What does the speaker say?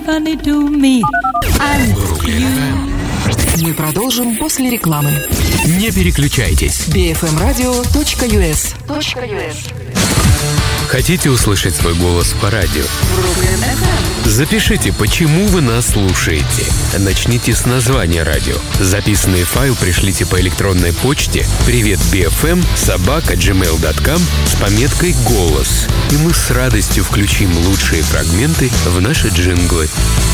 funny to me. And you. Мы продолжим после рекламы. Не переключайтесь. bfmradio.us. Хотите услышать свой голос по радио? Запишите, почему вы нас слушаете. Начните с названия радио. Записанный файл пришлите по электронной почте privetbfm@gmail.com с пометкой «Голос». И мы с радостью включим лучшие фрагменты в наши джинглы.